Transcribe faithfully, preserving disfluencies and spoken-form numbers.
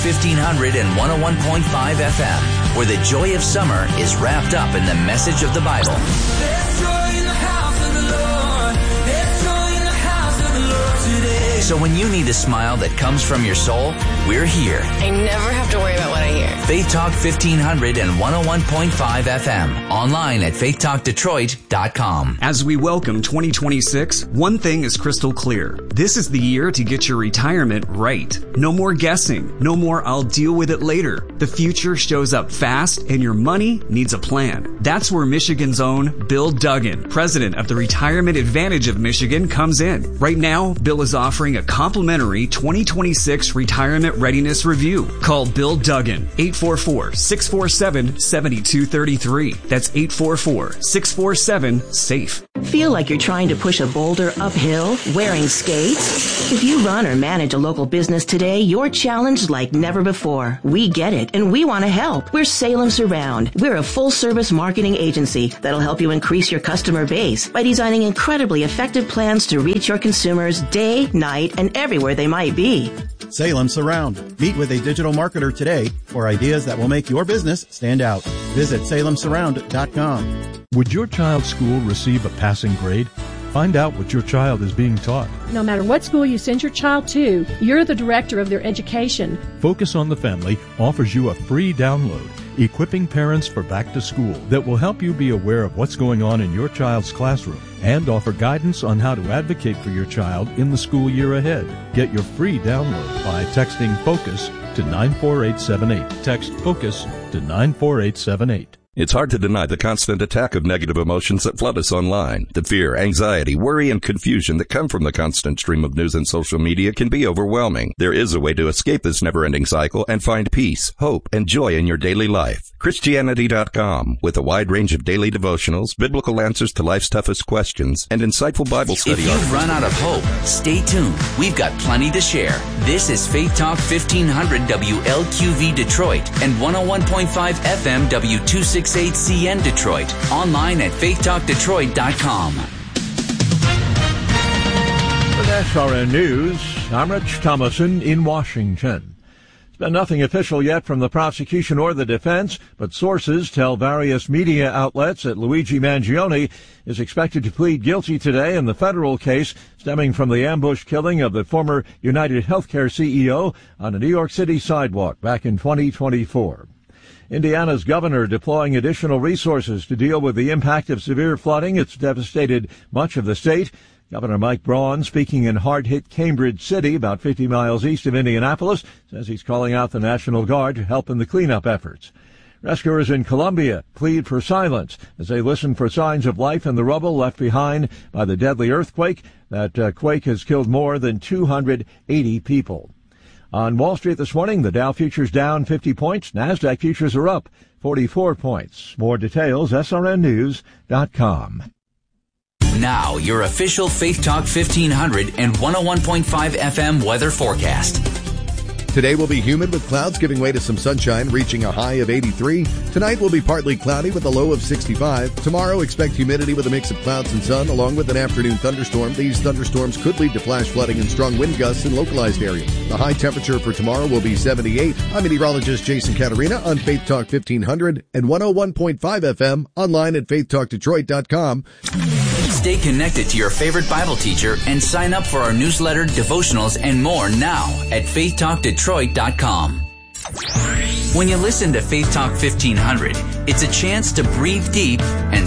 fifteen hundred and one oh one point five F M, where the joy of summer is wrapped up in the message of the Bible. There's joy in the house of the Lord. There's joy in the house of the Lord today. So when you need a smile that comes from your soul, we're here. I never have to worry about what I hear. Faith Talk fifteen hundred and one oh one point five F M. Online at faith talk detroit dot com. As we welcome twenty twenty-six, one thing is crystal clear. This is the year to get your retirement right. No more guessing. No more I'll deal with it later. The future shows up fast and your money needs a plan. That's where Michigan's own Bill Duggan, president of the Retirement Advantage of Michigan, comes in. Right now, Bill is offering a complimentary twenty twenty-six retirement readiness review. Call Bill Duggan, eight four four, six four seven, seven two three three. That's eight four four, six four seven, SAFE. Feel like you're trying to push a boulder uphill wearing skates? If you run or manage a local business today, you're challenged like never before. We get it, and we want to help. We're Salem Surround. We're a full-service marketing agency that'll help you increase your customer base by designing incredibly effective plans to reach your consumers day, night, and everywhere they might be. Salem Surround. Meet with a digital marketer today for ideas that will make your business stand out. Visit salem surround dot com. Would your child's school receive a passing grade? Find out what your child is being taught. No matter what school you send your child to, you're the director of their education. Focus on the Family offers you a free download, equipping parents for back to school, that will help you be aware of what's going on in your child's classroom and offer guidance on how to advocate for your child in the school year ahead. Get your free download by texting FOCUS to nine four eight seven eight. Text FOCUS to nine four eight seven eight. It's hard to deny the constant attack of negative emotions that flood us online. The fear, anxiety, worry, and confusion that come from the constant stream of news and social media can be overwhelming. There is a way to escape this never-ending cycle and find peace, hope, and joy in your daily life. Christianity dot com, with a wide range of daily devotionals, biblical answers to life's toughest questions, and insightful Bible study If you've articles. run out of hope, stay tuned. We've got plenty to share. This is Faith Talk fifteen hundred W L Q V Detroit and one oh one point five F M W two sixty-eight C N Detroit. Online at faith talk detroit dot com. With S R N News, I'm Rich Thomason in Washington. There's been nothing official yet from the prosecution or the defense, but sources tell various media outlets that Luigi Mangione is expected to plead guilty today in the federal case stemming from the ambush killing of the former United Healthcare C E O on a New York City sidewalk back in twenty twenty-four. Indiana's governor deploying additional resources to deal with the impact of severe flooding. It's devastated much of the state. Governor Mike Braun, speaking in hard-hit Cambridge City, about fifty miles east of Indianapolis, says he's calling out the National Guard to help in the cleanup efforts. Rescuers in Columbia plead for silence as they listen for signs of life in the rubble left behind by the deadly earthquake. That uh, quake has killed more than two hundred eighty people. On Wall Street this morning, the Dow futures down fifty points. NASDAQ futures are up forty-four points. More details, S R N news dot com. Now, your official Faith Talk fifteen hundred and one oh one point five F M weather forecast. Today will be humid with clouds giving way to some sunshine, reaching a high of eighty-three. Tonight will be partly cloudy with a low of sixty-five. Tomorrow, expect humidity with a mix of clouds and sun, along with an afternoon thunderstorm. These thunderstorms could lead to flash flooding and strong wind gusts in localized areas. The high temperature for tomorrow will be seventy-eight. I'm meteorologist Jason Caterina on Faith Talk fifteen hundred and one oh one point five F M, online at faith talk detroit dot com. Stay connected to your favorite Bible teacher and sign up for our newsletter, devotionals, and more now at faith talk detroit dot com. When you listen to Faith Talk fifteen hundred, it's a chance to breathe deep and